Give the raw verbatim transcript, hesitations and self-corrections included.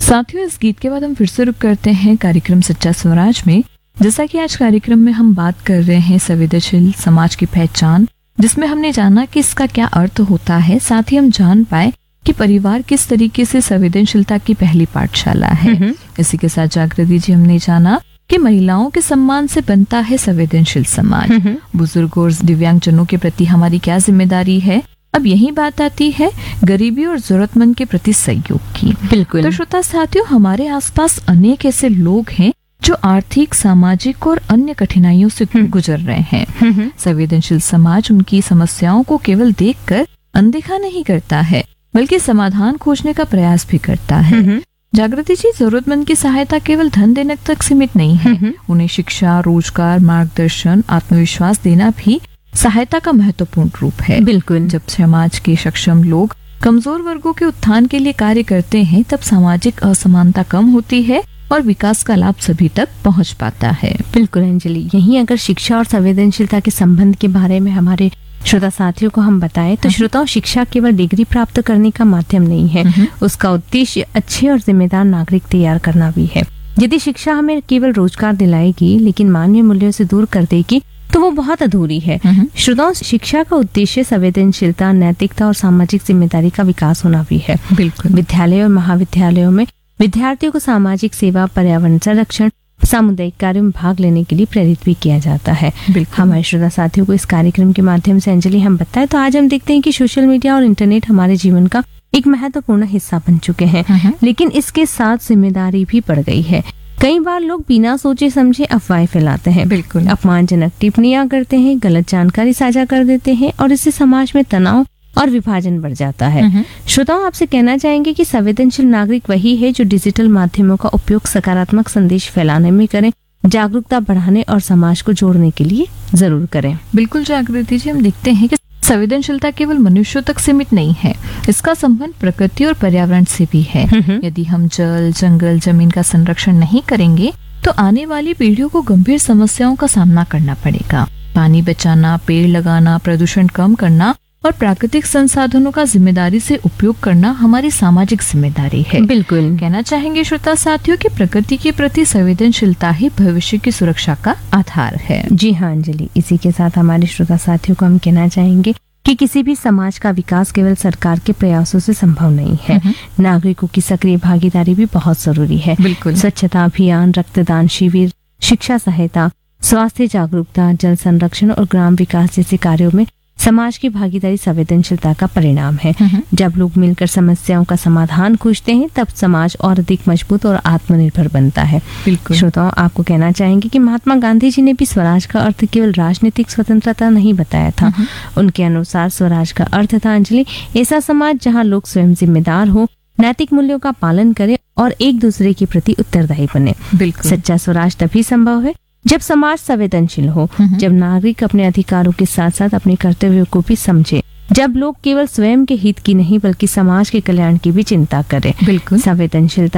साथियों, इस गीत के बाद हम फिर से रुक करते हैं कार्यक्रम सच्चा स्वराज में। जैसा कि आज कार्यक्रम में हम बात कर रहे हैं संवेदनशील समाज की पहचान, जिसमें हमने जाना कि इसका क्या अर्थ होता है। साथ ही हम जान पाए कि परिवार किस तरीके से संवेदनशीलता की पहली पाठशाला है। इसी के साथ जागृति जी, हमने जाना कि महिलाओं के सम्मान से बनता है संवेदनशील समाज। बुजुर्गों और दिव्यांगजनों के प्रति हमारी क्या जिम्मेदारी है। अब यही बात आती है गरीबी और जरूरतमंद के प्रति सहयोग की। बिल्कुल। तो श्रोता साथियों, हमारे आसपास अनेक ऐसे लोग हैं जो आर्थिक, सामाजिक और अन्य कठिनाइयों से गुजर रहे हैं। संवेदनशील समाज उनकी समस्याओं को केवल देखकर अनदेखा नहीं करता है, बल्कि समाधान खोजने का प्रयास भी करता है। जागृति जी, जरूरतमंद की सहायता केवल धन देने तक सीमित नहीं है। उन्हें शिक्षा, रोजगार, मार्गदर्शन, आत्मविश्वास देना भी सहायता का महत्वपूर्ण रूप है। बिल्कुल। जब समाज के सक्षम लोग कमजोर वर्गों के उत्थान के लिए कार्य करते हैं, तब सामाजिक असमानता कम होती है और विकास का लाभ सभी तक पहुंच पाता है। बिल्कुल अंजलि, यहीं अगर शिक्षा और संवेदनशीलता के संबंध के बारे में हमारे श्रोता साथियों को हम बताएं तो श्रोताओं, शिक्षा केवल डिग्री प्राप्त करने का माध्यम नहीं है। उसका उद्देश्य अच्छे और जिम्मेदार नागरिक तैयार करना भी है। यदि शिक्षा हमें केवल रोजगार दिलाएगी लेकिन मानवीय मूल्यों से दूर कर देगी तो वो बहुत अधूरी है। श्रोताओं, शिक्षा का उद्देश्य संवेदनशीलता, नैतिकता और सामाजिक जिम्मेदारी का विकास होना भी है। बिल्कुल। विद्यालय और महाविद्यालयों में विद्यार्थियों को सामाजिक सेवा, पर्यावरण संरक्षण, सामुदायिक कार्यों में भाग लेने के लिए प्रेरित भी किया जाता है। हमारे श्रोता साथियों को इस कार्यक्रम के माध्यम से अंजलि हम बताएं तो आज हम देखते हैं कि सोशल मीडिया और इंटरनेट हमारे जीवन का एक महत्वपूर्ण हिस्सा बन चुके हैं, लेकिन इसके साथ जिम्मेदारी भी बढ़ गई है। कई बार लोग बिना सोचे समझे अफवाहें फैलाते हैं, बिल्कुल अपमानजनक टिप्पणियां करते हैं, गलत जानकारी साझा कर देते हैं और इससे समाज में तनाव और विभाजन बढ़ जाता है। श्रोताओं, आपसे कहना चाहेंगे कि संवेदनशील नागरिक वही है जो डिजिटल माध्यमों का उपयोग सकारात्मक संदेश फैलाने में करें, जागरूकता बढ़ाने और समाज को जोड़ने के लिए जरूर करें। बिल्कुल जागृति जी, हम देखते हैं कि संवेदनशीलता केवल मनुष्यों तक सीमित नहीं है, इसका संबंध प्रकृति और पर्यावरण से भी है। यदि हम जल, जंगल, जमीन का संरक्षण नहीं करेंगे तो आने वाली पीढ़ियों को गंभीर समस्याओं का सामना करना पड़ेगा। पानी बचाना, पेड़ लगाना, प्रदूषण कम करना और प्राकृतिक संसाधनों का जिम्मेदारी से उपयोग करना हमारी सामाजिक जिम्मेदारी है। बिल्कुल। कहना चाहेंगे श्रोता साथियों कि प्रकृति के प्रति संवेदनशीलता ही भविष्य की सुरक्षा का आधार है। जी हाँ अंजलि, इसी के साथ हमारे श्रोता साथियों को हम कहना चाहेंगे कि किसी भी समाज का विकास केवल सरकार के प्रयासों से संभव नहीं है। नागरिकों की सक्रिय भागीदारी भी बहुत जरूरी है। बिल्कुल। स्वच्छता अभियान, रक्तदान शिविर, शिक्षा सहायता, स्वास्थ्य जागरूकता, जल संरक्षण और ग्राम विकास जैसे कार्यों में समाज की भागीदारी संवेदनशीलता का परिणाम है। जब लोग मिलकर समस्याओं का समाधान खोजते हैं तब समाज और अधिक मजबूत और आत्मनिर्भर बनता है। बिल्कुल। श्रोताओं, आपको कहना चाहेंगे कि महात्मा गांधी जी ने भी स्वराज का अर्थ केवल राजनीतिक स्वतंत्रता नहीं बताया था। उनके अनुसार स्वराज का अर्थ था अंजलि ऐसा समाज जहाँ लोग स्वयं जिम्मेदार हो, नैतिक मूल्यों का पालन करे और एक दूसरे के प्रति उत्तरदायी बने। बिल्कुल। सच्चा स्वराज तभी संभव है जब समाज संवेदनशील हो, जब नागरिक अपने अधिकारों के साथ साथ अपने कर्तव्यों को भी समझे, जब लोग केवल स्वयं के हित की नहीं बल्कि समाज के कल्याण की भी चिंता करें। बिल्कुल। संवेदनशीलता